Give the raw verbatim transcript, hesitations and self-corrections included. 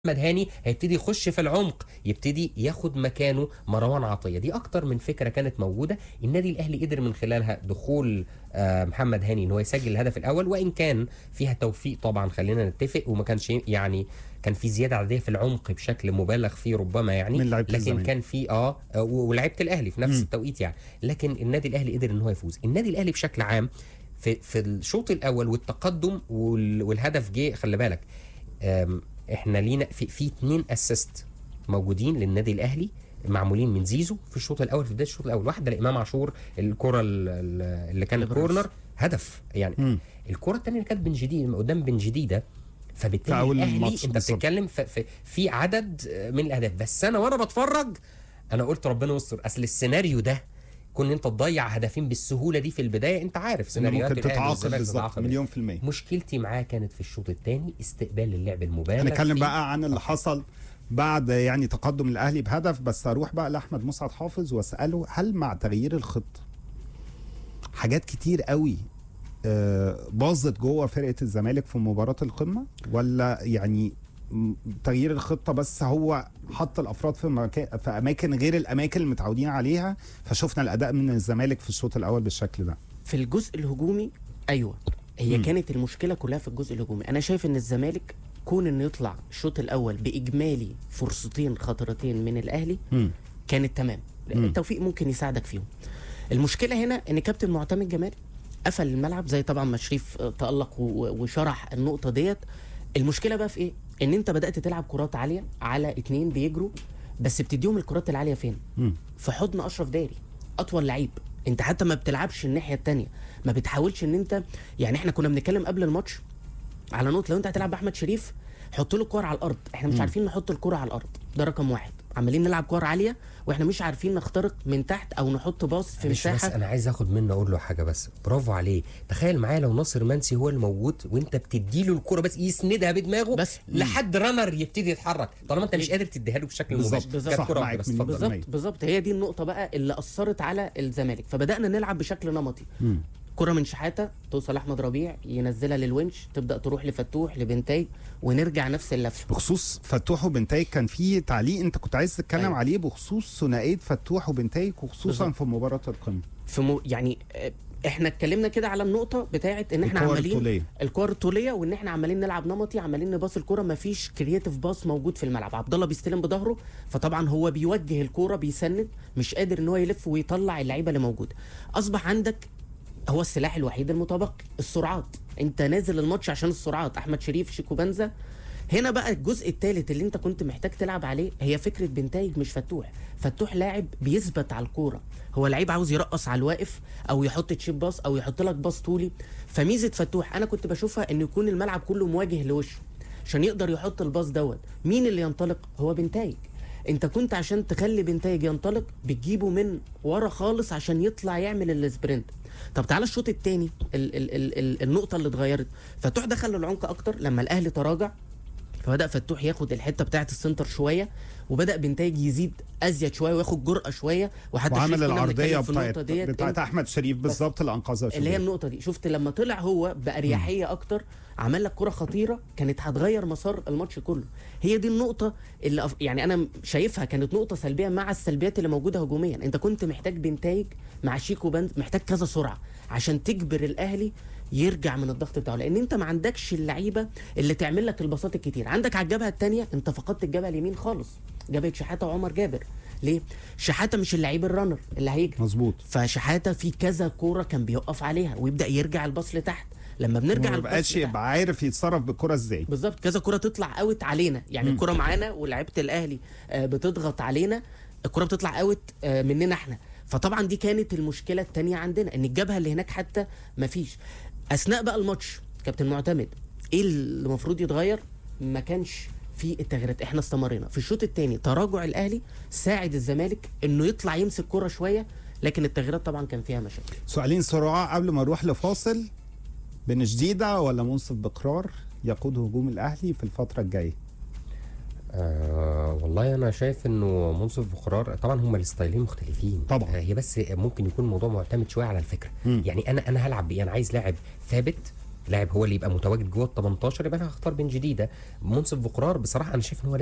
محمد هاني هيبتدي يخش في العمق، يبتدي ياخد مكانه مروان عطية. دي اكتر من فكرة كانت موجودة. النادي الاهلي قدر من خلالها دخول آه محمد هاني ان هو يسجل الهدف الاول، وان كان فيها توفيق طبعا، خلينا نتفق، وما كانش يعني كان في زياده عدديه في العمق بشكل مبالغ فيه ربما يعني، لكن الزمين. كان في اه ولعيبه الاهلي في نفس م. التوقيت يعني، لكن النادي الاهلي قدر ان هو يفوز. النادي الاهلي بشكل عام في في الشوط الاول والتقدم والهدف جه، خلي بالك احنا لينا في في اثنين اسيست موجودين للنادي الاهلي معمولين من زيزو في الشوط الاول، في بدايه الشوط الاول. واحده لامام عاشور، الكره اللي كانت كورنر هدف يعني. م. الكره الثانيه اللي كانت بن جديد قدام بن جديده، فبالتالي الاهلي انت بتتكلم في, في, في عدد من الاهداف. بس انا وانا بتفرج انا قلت ربنا يستر، اصل السيناريو ده كون انت تضيع هدفين بالسهوله دي في البدايه، انت عارف سيناريوهات ممكن تتعاقب بالظبط مليون في المية. مشكلتي معاه كانت في الشوط الثاني استقبال اللعب المبالغ. هنتكلم بقى عن اللي حصل بعد يعني تقدم الاهلي بهدف، بس اروح بقى لاحمد مسعد حافظ واساله هل مع تغيير الخطه حاجات كتير قوي باظت جوه فرقه الزمالك في مباراه القمه، ولا يعني تغيير الخطه بس هو حط الافراد في مكان في اماكن غير الاماكن اللي متعودين عليها، فشفنا الاداء من الزمالك في الشوط الاول بالشكل ده؟ في الجزء الهجومي ايوه هي م. كانت المشكله كلها في الجزء الهجومي. انا شايف ان الزمالك كون انه يطلع الشوط الاول باجمالي فرصتين خطرتين من الاهلي م. كانت تمام، التوفيق ممكن يساعدك فيهم. المشكله هنا ان كابتن معتمد جمال قفل الملعب زي طبعا ما شريف تألق وشرح النقطه ديت. المشكله بقى في ايه؟ ان انت بدات تلعب كرات عاليه على اتنين بيجروا، بس بتديهم الكرات العاليه فين؟ م. في حضن اشرف داري، اطول لعيب. انت حتى ما بتلعبش الناحيه الثانيه، ما بتحاولش ان انت يعني احنا كنا بنتكلم قبل الماتش على نقطه لو انت هتلعب باحمد شريف حط له الكوره على الارض، احنا مش م. عارفين نحط الكوره على الارض، ده رقم واحد. عمالين نلعب كوره عاليه واحنا مش عارفين نخترق من تحت او نحط باص في مساحه. بس انا عايز اخد منه اقول له حاجه بس، برافو عليه. تخيل معايا لو ناصر منسي هو الموجود وانت بتدي له الكوره بس يسندها بدماغه بس لحد رانر يبتدي يتحرك، طالما انت مش قادر تديها له بشكل مباشر. بالظبط بالظبط بالظبط هي دي النقطه بقى اللي اثرت على الزمالك. فبدانا نلعب بشكل نمطي، كرة من شحاته توصل احمد ربيع ينزلها للونش، تبدا تروح لفتوح لبنتاي ونرجع نفس اللفه. بخصوص فتوح وبنتاي كان في تعليق انت كنت عايز تتكلم أيوة. عليه بخصوص ثنائيه فتوح وبنتاي وخصوصا بالزبط. في مباراه القمه في م... يعني احنا اتكلمنا كده على النقطه بتاعه ان احنا عمالين الكور الطوليه، وان احنا عمالين نلعب نمطي، عمالين نباص الكوره، مفيش كرييتيف باص موجود في الملعب. عبد الله بيستلم بظهره، فطبعا هو بيوجه الكوره بيسند، مش قادر ان هو يلف ويطلع اللعيبه اللي موجوده. اصبح عندك هو السلاح الوحيد المتبقي السرعات، انت نازل الماتش عشان السرعات، احمد شريف شيكو بنزا. هنا بقى الجزء الثالث اللي انت كنت محتاج تلعب عليه هي فكره بنتايج مش فتوح. فتوح لاعب بيثبت على الكوره، هو لعيب عاوز يرقص على الواقف او يحط تشيب باص او يحط لك باص طولي. فميزه فتوح انا كنت بشوفها ان يكون الملعب كله مواجه لوشه عشان يقدر يحط الباص دوت. مين اللي ينطلق؟ هو بنتايج. انت كنت عشان تخلي بنتايج ينطلق بتجيبه من ورا خالص عشان يطلع يعمل السبرنت. طب تعالى الشوط الثاني، ال ال ال ال النقطه اللي اتغيرت، فتوح دخل للعمق اكتر لما الاهلي تراجع، فبدا فتوح ياخد الحته بتاعه السنتر شويه، وبدا بنتايج يزيد ازيد شويه وياخد جرأه شويه، وحتى وعمل العرضيه بتاعت بتاعت احمد شريف بالظبط اللي انقذها، اللي هي النقطه دي. شفت لما طلع هو باريحيه اكتر، عمل لك كره خطيره كانت هتغير مسار الماتش كله. هي دي النقطه اللي أف... يعني انا شايفها كانت نقطه سلبيه مع السلبيات اللي موجوده هجوميا. انت كنت محتاج بنتايج مع شيكو بند، محتاج كذا سرعه عشان تجبر الاهلي يرجع من الضغط بتاعه، لان انت ما عندكش اللعيبه اللي تعمل لك الباصات الكتير. عندك على الجبهه الثانيه انت فقدت الجبهه اليمين خالص، جبهه شحاته وعمر جابر. ليه؟ شحاته مش اللعيب الرانر اللي هيجي مظبوط، فشحاته في كذا كوره كان بيوقف عليها ويبدا يرجع الباص لتحت. لما بنرجع ما بقاش يبقى عارف يتصرف بالكره ازاي بالظبط. كذا كره تطلع اوت علينا، يعني م. الكره معانا ولاعيبه الاهلي بتضغط علينا، الكره بتطلع اوت مننا احنا. فطبعا دي كانت المشكله الثانيه عندنا، ان الجبهه اللي هناك حتى ما فيش. اثناء بقى الماتش كابتن معتمد ايه اللي المفروض يتغير؟ ما كانش في التغييرات. احنا استمرينا في الشوط الثاني، تراجع الاهلي ساعد الزمالك انه يطلع يمسك كرة شويه، لكن التغييرات طبعا كان فيها مشاكل. سؤالين سرعه قبل ما نروح لفاصل، بن جديده ولا منصف بقرار يقود هجوم الاهلي في الفتره الجايه؟ آه والله انا شايف انه منصف بقرار طبعا هم الستايلين مختلفين طبعا، آه هي بس ممكن يكون الموضوع معتمد شويه على الفكره. م. يعني انا انا هلعب بايه؟ انا عايز لاعب ثابت لاعب هو اللي يبقى متواجد جوه ال تمنتاشر، يبقى انا هختار بن جديده. منصف بقرار بصراحه انا شايف ان هو